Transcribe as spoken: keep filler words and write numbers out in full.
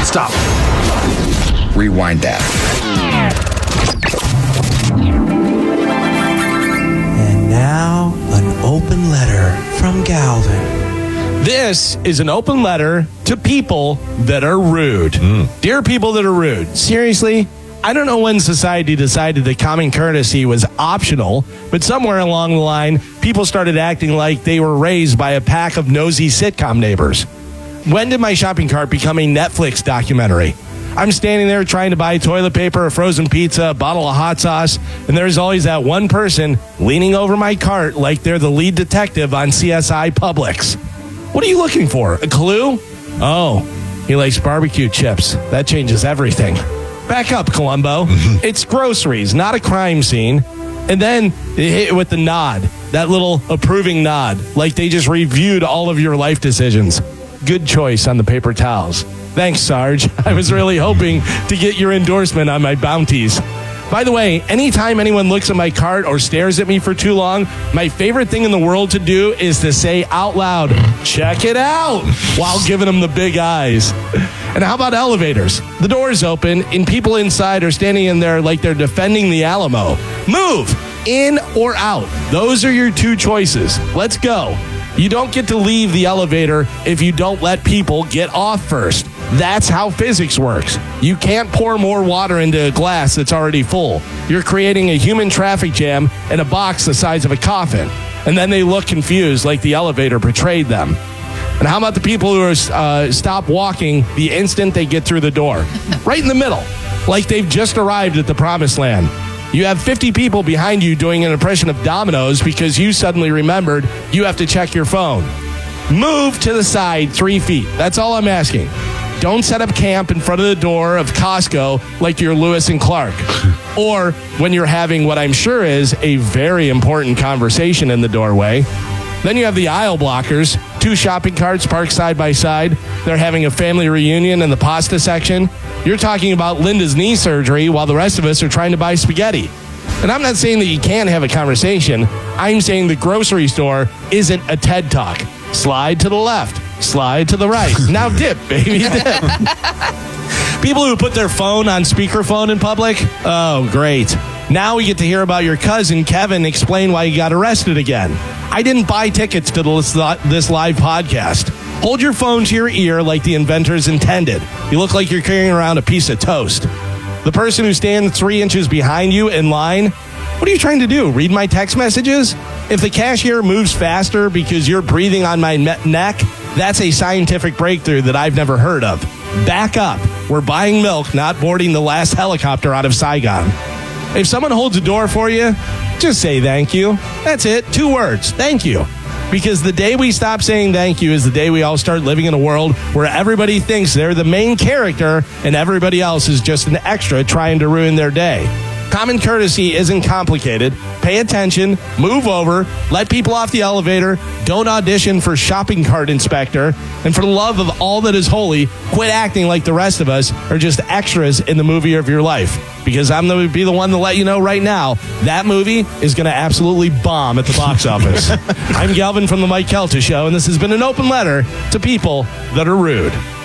Stop. Rewind that. And now, an open letter from Galvin. This is an open letter to people that are rude. Mm. Dear people that are rude, seriously, I don't know when society decided that common courtesy was optional, but somewhere along the line, people started acting like they were raised by a pack of nosy sitcom neighbors. When did my shopping cart become a Netflix documentary? I'm standing there trying to buy toilet paper, a frozen pizza, a bottle of hot sauce, and there's always that one person leaning over my cart like they're the lead detective on C S I Publix. What are you looking for? A clue? Oh, he likes barbecue chips. That changes everything. Back up, Columbo. It's groceries, not a crime scene. And then they hit it with the nod, that little approving nod, like they just reviewed all of your life decisions. Good choice on the paper towels. Thanks, Sarge. I was really hoping to get your endorsement on my bounties. By the way, anytime anyone looks at my cart or stares at me for too long, my favorite thing in the world to do is to say out loud, check it out, while giving them the big eyes. And how about elevators? The door's open and people inside are standing in there like they're defending the Alamo. Move, in or out. Those are your two choices. Let's go. You don't get to leave the elevator if you don't let people get off first. That's how physics works. You can't pour more water into a glass that's already full. You're creating a human traffic jam in a box the size of a coffin. And then they look confused like the elevator betrayed them. And how about the people who are uh, stop walking the instant they get through the door? Right in the middle, like they've just arrived at the promised land. You have fifty people behind you doing an impression of dominoes because you suddenly remembered you have to check your phone. Move to the side three feet. That's all I'm asking. Don't set up camp in front of the door of Costco like you're Lewis and Clark. Or when you're having what I'm sure is a very important conversation in the doorway. Then you have the aisle blockers, two shopping carts parked side by side. They're having a family reunion in the pasta section. You're talking about Linda's knee surgery while the rest of us are trying to buy spaghetti. And I'm not saying that you can't have a conversation. I'm saying the grocery store isn't a TED Talk. Slide to the left. Slide to the right. Now dip, baby, dip. People who put their phone on speakerphone in public, oh, great. Now we get to hear about your cousin, Kevin, explain why he got arrested again. I didn't buy tickets to this live podcast. Hold your phone to your ear like the inventors intended. You look like you're carrying around a piece of toast. The person who stands three inches behind you in line, what are you trying to do? Read my text messages? If the cashier moves faster because you're breathing on my neck, that's a scientific breakthrough that I've never heard of. Back up. We're buying milk, not boarding the last helicopter out of Saigon. If someone holds a door for you, just say thank you. That's it. Two words. Thank you. Because the day we stop saying thank you is the day we all start living in a world where everybody thinks they're the main character and everybody else is just an extra trying to ruin their day. Common courtesy isn't complicated. Pay attention, move over, let people off the elevator, don't audition for shopping cart inspector, and for the love of all that is holy, quit acting like the rest of us are just extras in the movie of your life. Because I'm going to be the one to let you know right now, that movie is going to absolutely bomb at the box office. I'm Galvin from the Mike Kelta Show, and this has been an open letter to people that are rude.